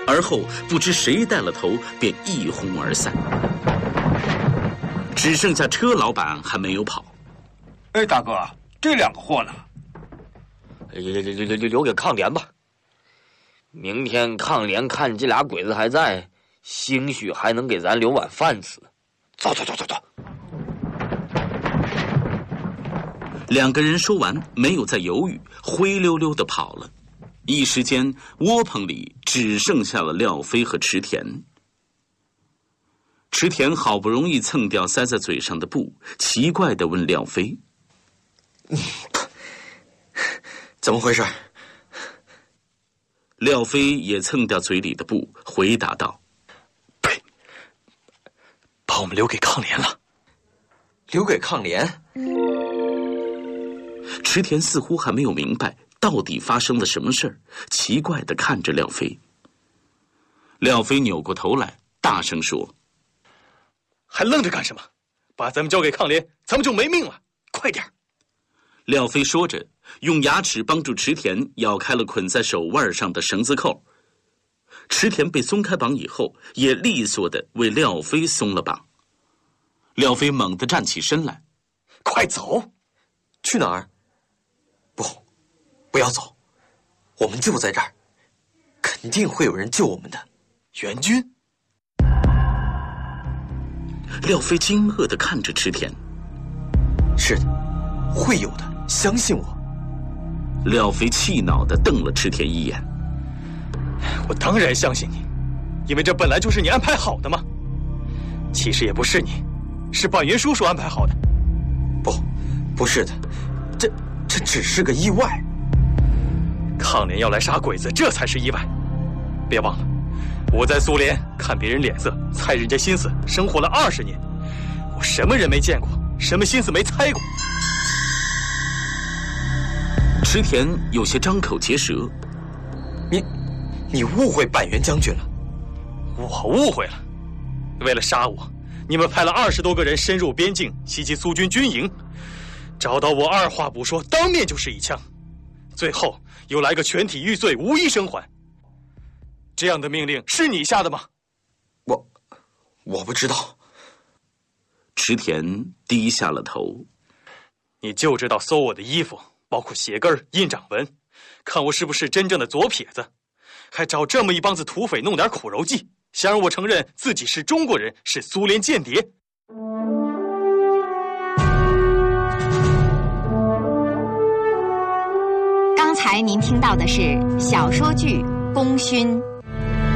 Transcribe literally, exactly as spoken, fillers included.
而后不知谁带了头，便一哄而散。只剩下车老板还没有跑。 哎，大哥，这两个货呢？ 留留留留给抗联吧。明天抗联看这俩鬼子还在，兴许还能给咱留碗饭吃。走走走走走。 两个人说完，没有再犹豫，灰溜溜地跑了。一时间，窝棚里只剩下了廖飞和池田。池田好不容易蹭掉塞在嘴上的布，奇怪地问廖飞：“ 怎么回事？” 廖飞也蹭掉嘴里的布，回答道：“ 呸！把我们留给抗联了。留给抗联？” 池田似乎还没有明白到底发生了什么事儿，奇怪地看着廖飞。廖飞扭过头来，大声说：“ 还愣着干什么？把咱们交给抗联，咱们就没命了！快点！” 廖飞说着，用牙齿帮助池田咬开了捆在手腕上的绳子扣。池田被松开绑以后，也利索地为廖飞松了绑。廖飞猛地站起身来：“ 快走！ 去哪儿？不，不要走，我们就在这儿，肯定会有人救我们的。 援军？” 廖飞惊愕地看着池田。 是的，会有的，相信我。 廖飞气恼地瞪了池田一眼。 我当然相信你，因为这本来就是你安排好的嘛。其实也不是你，是板垣叔叔安排好的。 不，不是的，这这只是个意外。 抗联要来杀鬼子，这才是意外。别忘了，我在苏联看别人脸色，猜人家心思，生活了二十年，我什么人没见过，什么心思没猜过。 池田有些张口结舌。 你，你误会板垣将军了。 我误会了。为了杀我，你们派了二十多个人深入边境，袭击苏军军营，找到我二话不说，当面就是一枪，最后又来个全体玉碎，无一生还。这样的命令是你下的吗？ 我，我不知道。 池田低下了头。 你就知道搜我的衣服，包括鞋跟、印掌纹，看我是不是真正的左撇子，还找这么一帮子土匪弄点苦肉计，想让我承认自己是中国人，是苏联间谍。 刚才您听到的是小说剧《功勋》。